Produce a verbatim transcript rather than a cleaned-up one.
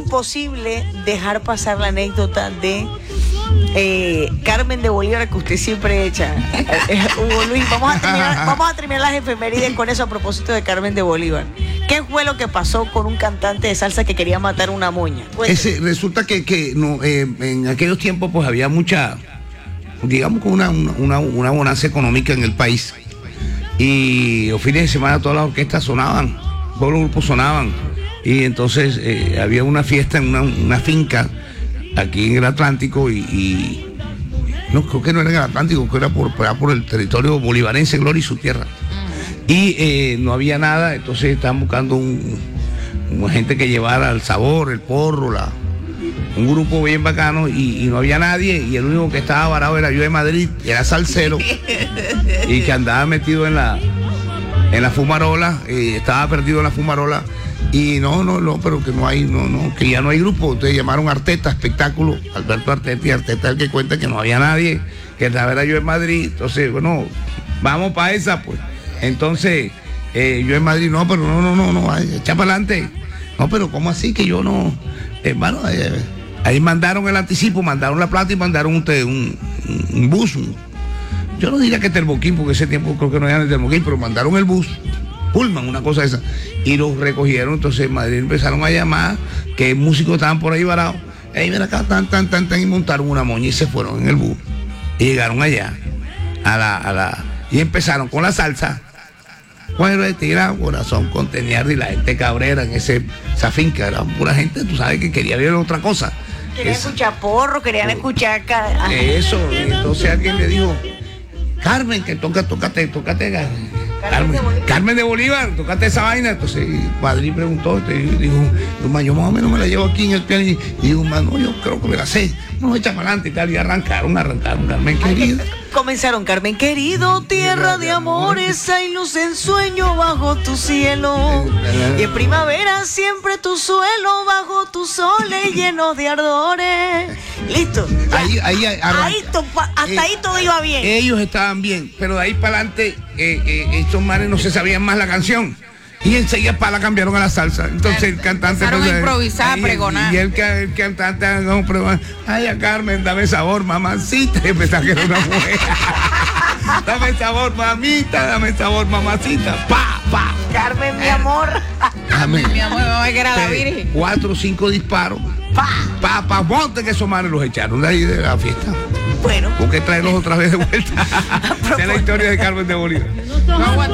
imposible dejar pasar la anécdota de eh, Carmen de Bolívar que usted siempre echa. Eh, Hugo Luis, vamos a, terminar, vamos a terminar las efemérides con eso a propósito de Carmen de Bolívar. ¿Qué fue lo que pasó con un cantante de salsa que quería matar una moña? Ese, resulta que, que no, eh, en aquellos tiempos pues había mucha, digamos que una, una, una bonanza económica en el país. Y los fines de semana todas las orquestas sonaban, todos los grupos sonaban. Y entonces eh, había una fiesta en una, una finca aquí en el Atlántico y, y no, creo que no era en el Atlántico, que era por, por, por el territorio bolivarense, Gloria y su tierra. Y eh, no había nada, entonces estaban buscando un, una gente que llevara el sabor, el porro, la, un grupo bien bacano y, y no había nadie y el único que estaba varado era yo de Madrid, era salsero y que andaba metido en la en la fumarola, eh, estaba perdido en la fumarola y no, no, no, pero que no hay, no, no, que ya no hay grupo. Ustedes llamaron a Arteta, espectáculo, Alberto Arteta, y Arteta es el que cuenta que no había nadie, que estaba era yo en Madrid, entonces, bueno, vamos para esa, pues. Entonces, eh, yo en Madrid, no, pero no, no, no, no, echa para adelante. No, pero ¿cómo así que yo no? Hermano, eh, ahí mandaron el anticipo, mandaron la plata y mandaron un, un, un bus. Un, yo no diría que Termoquín, porque ese tiempo creo que no era el Termoquín, pero mandaron el bus, Pullman, una cosa esa, y los recogieron. Entonces en Madrid empezaron a llamar que músicos estaban por ahí varados. Ahí ven acá, tan, tan, tan, tan, y montaron una moña y se fueron en el bus. Y llegaron allá, a la, a la, y empezaron con la salsa. Cuero de tira, corazón con Teniardi y la gente cabrera en ese, esa finca, era pura gente, tú sabes que quería ver otra cosa. Querían Esa, escuchar porro, querían por, escuchar ca... eso, y entonces alguien le dijo, Carmen, que toca, tócate, tócate, Carmen, Carmen de Bolívar, Carmen de Bolívar, tócate esa vaina. Entonces Madrid preguntó, y dijo, yo más o menos me la llevo aquí en el piano, y dijo, no, yo creo que me la sé, no, echa para adelante y tal, y arrancaron, arrancaron, Carmen querida. Comenzaron, Carmen querido, tierra de amores, hay luz en sueño bajo tu cielo. Y en primavera siempre tu suelo bajo tus soles llenos de ardores. Listo. Ahí, ahí, ahí to, hasta eh, ahí todo iba bien. Ellos estaban bien, pero de ahí para adelante eh, eh, estos manes no se sabían más la canción. Y enseguida para la cambiaron a la salsa. Entonces el cantante empezaron a improvisar, a pregonar. Y el, y el, el cantante no, pregonar. Ay, a Carmen, dame sabor, mamacita. Y empezaba que era una mujer. Dame sabor, mamita, dame sabor, mamacita. Pa, pa. Carmen, mi amor. Amén. Mi amor, mamá que era la virgen. Cuatro o cinco disparos. Pa, pa, pa, monte que esos manes los echaron de ahí de la fiesta. Bueno. Porque traerlos otra vez de vuelta. Esa es la historia de Carmen de Bolívar. No,